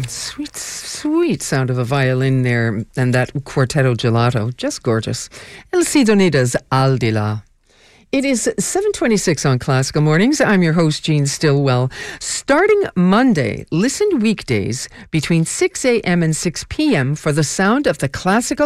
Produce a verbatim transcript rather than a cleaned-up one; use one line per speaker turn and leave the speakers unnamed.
Sweet, sweet sound of a violin there, and that quartetto gelato, just gorgeous. El Sidonidas Aldila. It is seven twenty-six on Classical Mornings. I'm your host, Jean Stillwell. Starting Monday, listen weekdays between six a.m. and six p.m. for the sound of the classical